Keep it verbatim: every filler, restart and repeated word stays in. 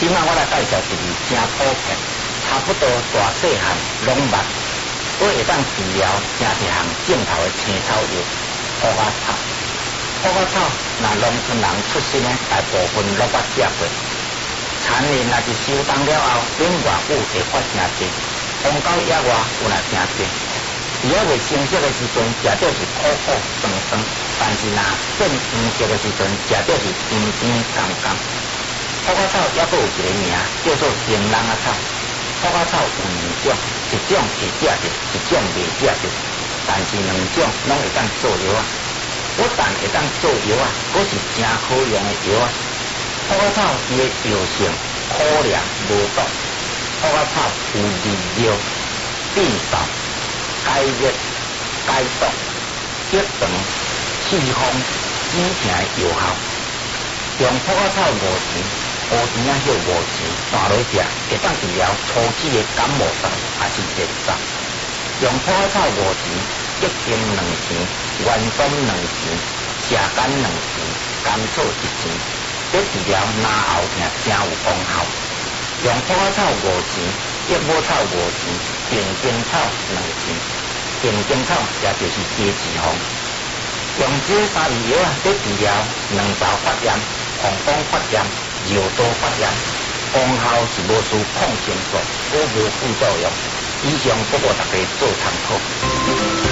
今仔我来介绍一味真普遍，差不多大细汉拢捌，我会当治疗真一项正头的青草药虎仔草。虎仔草，那农村人出身的大部分拢捌食过。田里若是收冬了后，顶外久会发真济，风到野外有若真济。伫遐未成熟的时阵，食着是苦苦酸酸，但是若变黄色的时阵，食着是甜甜甘甘。虎仔草还佫有一个名叫做槟榔仔草。虎仔草有两种，一种会食着，一种袂食着，但是两种拢会当做药啊。不但会当做药啊，佫是真好用的药啊。虎仔草伊的药性可凉无毒，虎仔草有利尿、变瘦、解热、解毒、结肠、祛风、止疼的药效。用虎仔草五钱，乌钱仔叫五钱，拌落食，会当治疗初期的感冒嗽，也是热嗽。用虎仔草五钱，结晶两钱，元冬两钱，蛇干两钱，甘草一钱，对治疗咽喉痛真有功效。用虎仔草五钱，益母草五钱，平荆草两钱，平荆草也就是鸡翅红。用这三味药啊，对治疗卵巢发炎、膀胱发炎、尿道发炎，功效是无输抗生素，佫无副作用。以上，佫无大家做参考。